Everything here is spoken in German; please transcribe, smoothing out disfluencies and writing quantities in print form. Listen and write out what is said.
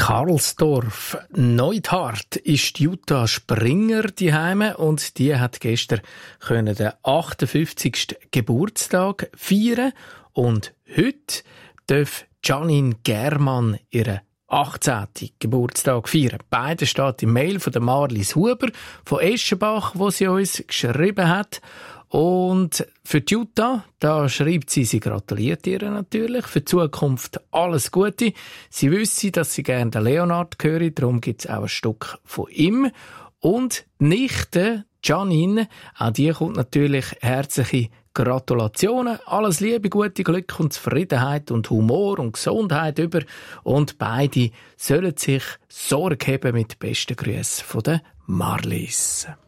Karlsdorf, Neudhardt ist Jutta Springer daheim und die hat gestern den 58. Geburtstag feiern und heute darf Janine Germann ihren 18. Geburtstag feiern. Beide steht im Mail von der Marlies Huber von Eschenbach, wo sie uns geschrieben hat. Und für die Jutta, da schreibt sie gratuliert ihr natürlich. Für die Zukunft alles Gute. Sie wüsste, dass sie gerne den Leonard höre, darum gibt es auch ein Stück von ihm. Und die Nichte Janine, auch die kommt natürlich herzliche Gratulationen. Alles Liebe, gute Glück und Zufriedenheit und Humor und Gesundheit über. Und beide sollen sich Sorge haben mit besten Grüßen von der Marlies.